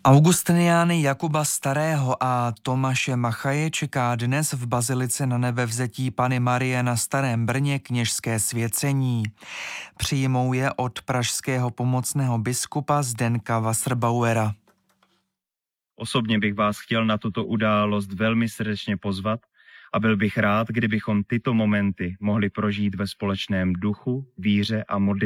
Augustiniány Jakuba Starého a Tomáše Machaje čeká dnes v bazilice na Nebevzetí Panny Marie na Starém Brně kněžské svěcení. Přijmou je od pražského pomocného biskupa Zdenka Wasserbauera. Osobně bych vás chtěl na tuto událost velmi srdečně pozvat a byl bych rád, kdybychom tyto momenty mohli prožít ve společném duchu, víře a modlitbě.